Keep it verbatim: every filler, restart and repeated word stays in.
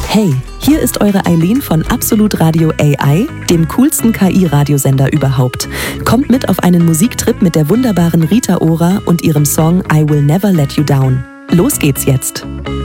Hey, hier ist eure Eileen von Absolut Radio A I, dem coolsten K I-Radiosender überhaupt. Kommt mit auf einen Musiktrip mit der wunderbaren Rita Ora und ihrem Song I Will Never Let You Down. Los geht's jetzt!